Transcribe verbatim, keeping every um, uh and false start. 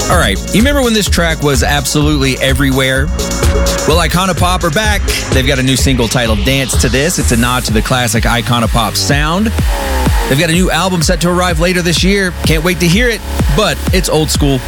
All right, you remember when this track was absolutely everywhere? Well, Iconopop are back. They've got a new single titled Dance to This. It's a nod to the classic Iconopop sound. They've got a new album set to arrive later this year. Can't wait to hear it, but it's old school.